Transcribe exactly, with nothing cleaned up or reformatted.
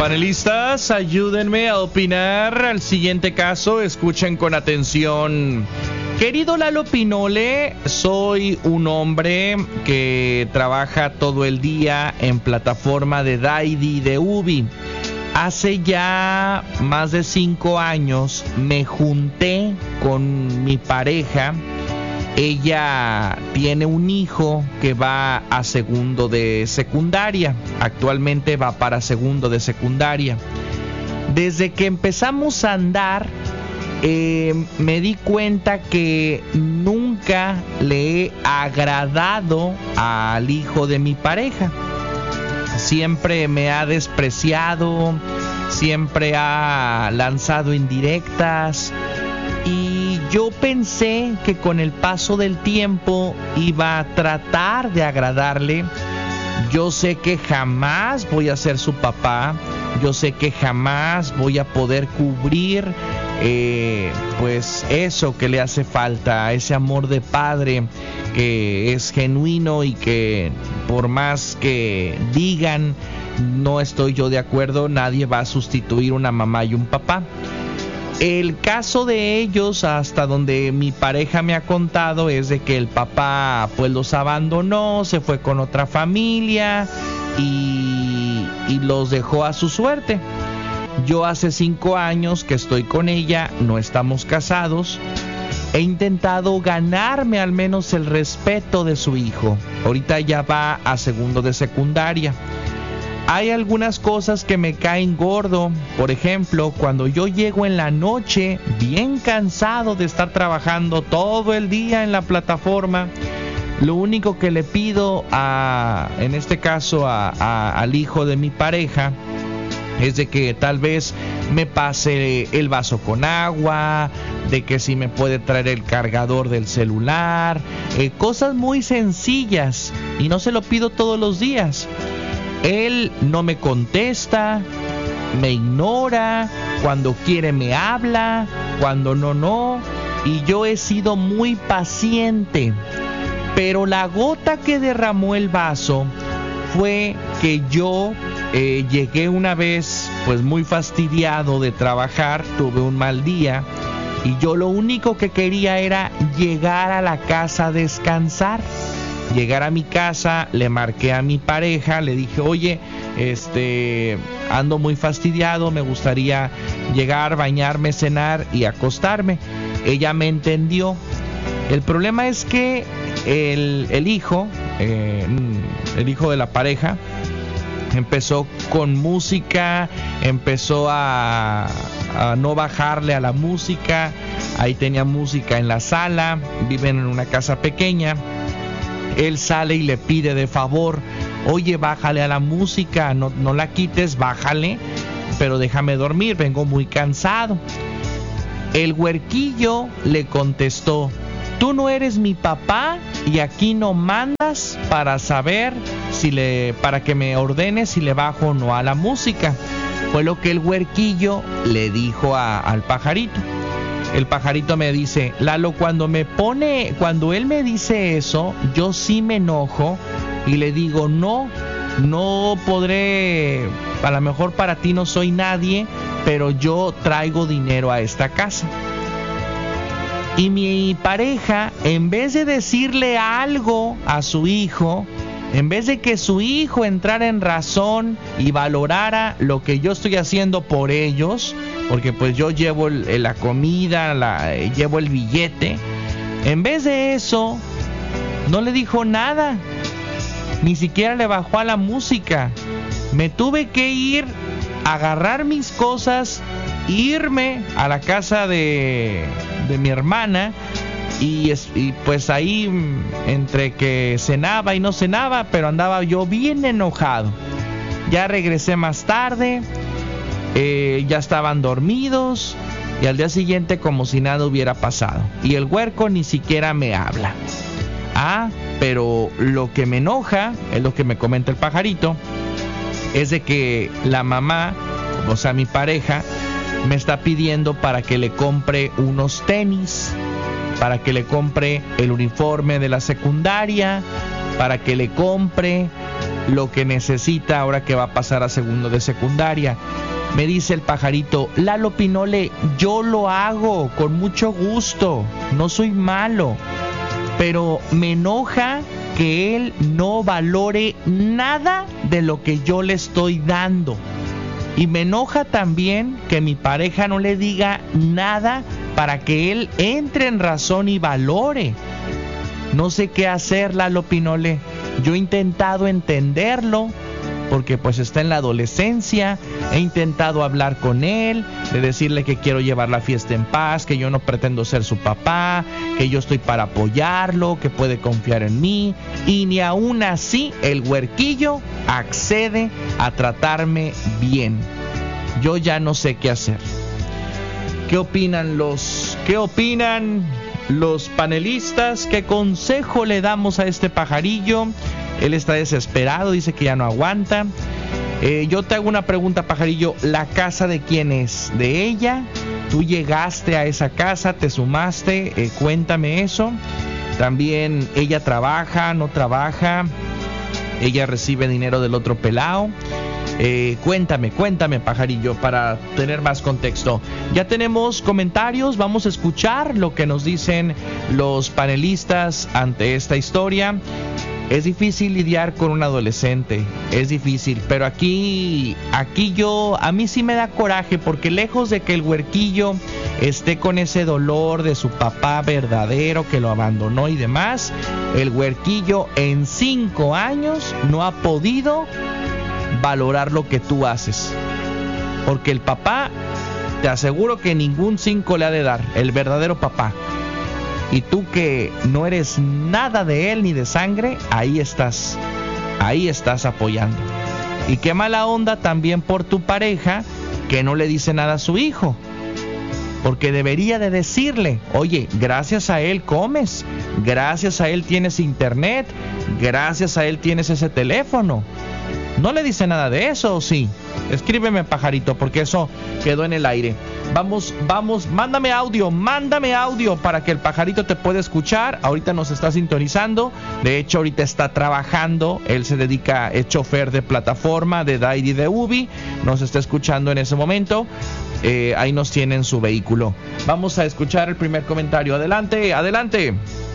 Panelistas, ayúdenme a opinar al siguiente caso. Escuchen con atención. Querido Lalo Pinole, soy un hombre que trabaja todo el día en plataforma de Didi de Ubi. Hace ya más de cinco años me junté con mi pareja. Ella tiene un hijo que va a segundo de secundaria. Actualmente va para segundo de secundaria. Desde que empezamos a andar, eh, me di cuenta que nunca le he agradado al hijo de mi pareja. Siempre me ha despreciado, siempre ha lanzado indirectas. Y yo pensé que con el paso del tiempo iba a tratar de agradarle. Yo sé que jamás voy a ser su papá. Yo sé que jamás voy a poder cubrir eh, pues eso que le hace falta, ese amor de padre que es genuino y que por más que digan no estoy yo de acuerdo, nadie va a sustituir una mamá y un papá. El caso de ellos, hasta donde mi pareja me ha contado, es de que el papá pues los abandonó, se fue con otra familia y, y los dejó a su suerte. Yo hace cinco años que estoy con ella, no estamos casados. He intentado ganarme al menos el respeto de su hijo. Ahorita ya va a segundo de secundaria. Hay algunas cosas que me caen gordo. Por ejemplo, cuando yo llego en la noche, bien cansado de estar trabajando todo el día en la plataforma, lo único que le pido a, en este caso, a, a, al hijo de mi pareja, es de que tal vez me pase el vaso con agua, de que si me puede traer el cargador del celular, eh, cosas muy sencillas, y no se lo pido todos los días. Él no me contesta, me ignora, cuando quiere me habla, cuando no, no. Y yo he sido muy paciente. Pero la gota que derramó el vaso fue que yo eh, llegué una vez pues muy fastidiado de trabajar, tuve un mal día. Y yo lo único que quería era llegar a la casa a descansar. Llegar a mi casa, le marqué a mi pareja, le dije, oye, este, ando muy fastidiado, me gustaría llegar, bañarme, cenar y acostarme. Ella me entendió. El problema es que el, el hijo, eh, el hijo de la pareja, empezó con música, empezó a, a no bajarle a la música. Ahí tenía música en la sala, viven en una casa pequeña. Él sale y le pide de favor, oye, bájale a la música, no, no la quites, bájale, pero déjame dormir, vengo muy cansado. El huerquillo le contestó, tú no eres mi papá y aquí no mandas para saber si le, para que me ordenes si le bajo o no a la música. Fue lo que el huerquillo le dijo a, al pajarito. El pajarito me dice, Lalo, cuando me pone, cuando él me dice eso, yo sí me enojo y le digo, no, no podré, a lo mejor para ti no soy nadie, pero yo traigo dinero a esta casa. Y mi pareja, en vez de decirle algo a su hijo, en vez de que su hijo entrara en razón y valorara lo que yo estoy haciendo por ellos, porque pues yo llevo el, la comida, la, llevo el billete, en vez de eso, no le dijo nada, ni siquiera le bajó a la música. Me tuve que ir, agarrar mis cosas, irme a la casa de, de mi hermana, y, y pues ahí entre que cenaba y no cenaba, pero andaba yo bien enojado. Ya regresé más tarde, eh, ya estaban dormidos y al día siguiente como si nada hubiera pasado. Y el huerco ni siquiera me habla. Ah, pero lo que me enoja, es lo que me comenta el pajarito, es de que la mamá, o sea mi pareja, me está pidiendo para que le compre unos tenis, para que le compre el uniforme de la secundaria, para que le compre lo que necesita ahora que va a pasar a segundo de secundaria. Me dice el pajarito: Lalo Pinole, yo lo hago con mucho gusto, no soy malo, pero me enoja que él no valore nada de lo que yo le estoy dando. Y me enoja también que mi pareja no le diga nada para que él entre en razón y valore. No sé qué hacer, Lalo Pinole. Yo he intentado entenderlo, porque pues está en la adolescencia. He intentado hablar con él, de decirle que quiero llevar la fiesta en paz, que yo no pretendo ser su papá, que yo estoy para apoyarlo, que puede confiar en mí. Y ni aún así el huerquillo accede a tratarme bien. Yo ya no sé qué hacer. ¿Qué opinan los, qué opinan los panelistas? ¿Qué consejo le damos a este pajarillo? Él está desesperado, dice que ya no aguanta. Eh, yo te hago una pregunta, pajarillo. ¿La casa de quién es? ¿De ella? ¿Tú llegaste a esa casa? ¿Te sumaste? Eh, cuéntame eso. También, ¿ella trabaja? ¿No trabaja? ¿Ella recibe dinero del otro pelao? Eh, cuéntame, cuéntame, pajarillo, para tener más contexto. Ya tenemos comentarios, vamos a escuchar lo que nos dicen los panelistas ante esta historia. Es difícil lidiar con un adolescente, es difícil, pero aquí, aquí yo, a mí sí me da coraje, porque lejos de que el huerquillo esté con ese dolor de su papá verdadero que lo abandonó y demás, el huerquillo en cinco años no ha podido valorar lo que tú haces, porque el papá, te aseguro que ningún cinco le ha de dar, el verdadero papá. Y tú que no eres nada de él ni de sangre, ahí estás, ahí estás apoyando. Y qué mala onda también por tu pareja que no le dice nada a su hijo, porque debería de decirle: oye, gracias a él comes, gracias a él tienes internet, gracias a él tienes ese teléfono. ¿No le dice nada de eso o sí? Escríbeme, pajarito, porque eso quedó en el aire. Vamos, vamos, mándame audio, mándame audio para que el pajarito te pueda escuchar. Ahorita nos está sintonizando. De hecho, ahorita está trabajando. Él se dedica, es chofer de plataforma de Daidi de Ubi. Nos está escuchando en ese momento. Eh, ahí nos tiene en su vehículo. Vamos a escuchar el primer comentario. Adelante, adelante.